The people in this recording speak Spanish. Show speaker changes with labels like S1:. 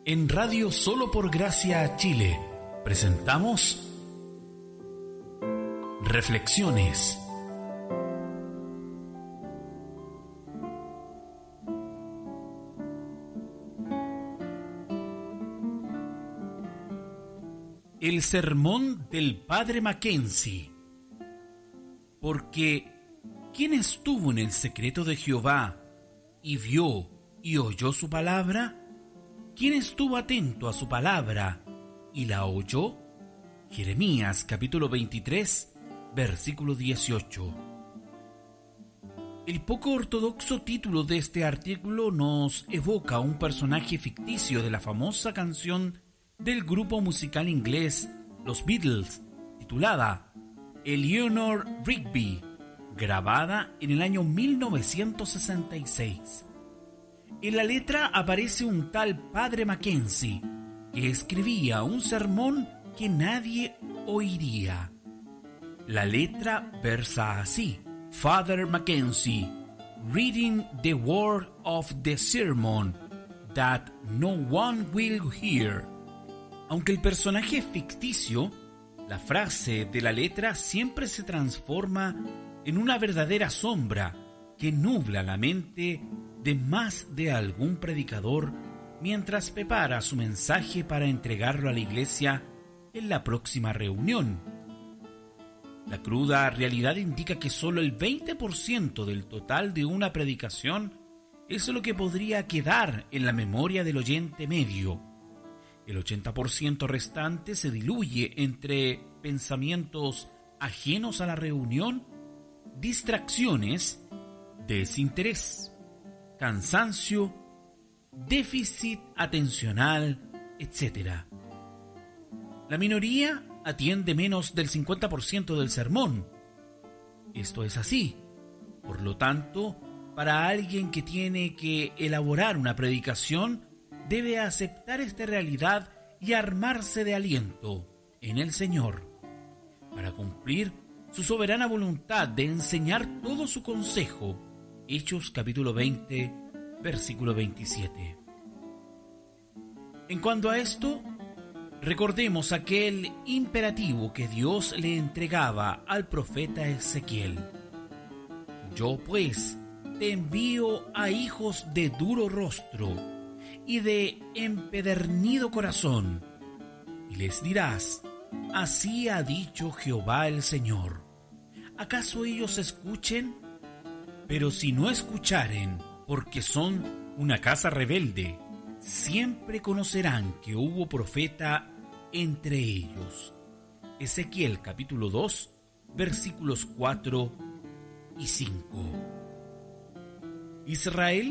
S1: En Radio Solo por Gracia Chile presentamos Reflexiones. El sermón del Padre Mackenzie. Porque ¿quién estuvo en el secreto de Jehová y vio y oyó su palabra? ¿Quién estuvo atento a su palabra y la oyó? Jeremías capítulo 23, versículo 18. El poco ortodoxo título de este artículo nos evoca a un personaje ficticio de la famosa canción del grupo musical inglés Los Beatles, titulada Eleanor Rigby, grabada en el año 1966. En la letra aparece un tal Padre Mackenzie, que escribía un sermón que nadie oiría. La letra versa así: Father Mackenzie, reading the word of the sermon that no one will hear. Aunque el personaje es ficticio, la frase de la letra siempre se transforma en una verdadera sombra que nubla la mente de más de algún predicador mientras prepara su mensaje para entregarlo a la iglesia en la próxima reunión. La cruda realidad indica que solo el 20% del total de una predicación es lo que podría quedar en la memoria del oyente medio. El 80% restante se diluye entre pensamientos ajenos a la reunión, distracciones, desinterés, cansancio, déficit atencional, etc. La minoría atiende menos del 50% del sermón. Esto es así. Por lo tanto, para alguien que tiene que elaborar una predicación, debe aceptar esta realidad y armarse de aliento en el Señor para cumplir su soberana voluntad de enseñar todo su consejo. Hechos capítulo 20, versículo 27. En cuanto a esto, recordemos aquel imperativo que Dios le entregaba al profeta Ezequiel. Yo pues te envío a hijos de duro rostro y de empedernido corazón, y les dirás: así ha dicho Jehová el Señor. ¿Acaso ellos escuchen? Pero si no escucharen, porque son una casa rebelde, siempre conocerán que hubo profeta entre ellos. Ezequiel capítulo 2, versículos 4 y 5. Israel